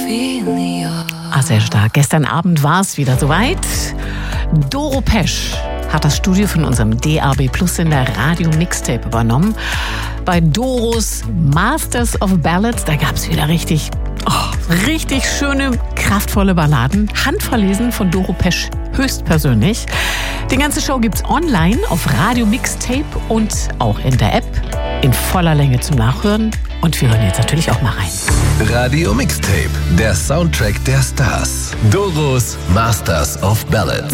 Sehr stark. Gestern Abend war es wieder soweit. Doro Pesch hat das Studio von unserem DAB Plus in der Radio Mixtape übernommen. Bei Doros Masters of Ballads, da gab es wieder richtig schöne, kraftvolle Balladen. Handverlesen von Doro Pesch höchstpersönlich. Die ganze Show gibt's online auf Radio Mixtape und auch in der App in voller Länge zum Nachhören. Und wir hören jetzt natürlich auch mal rein. Radio Mixtape, der Soundtrack der Stars. Doros Masters of Ballads.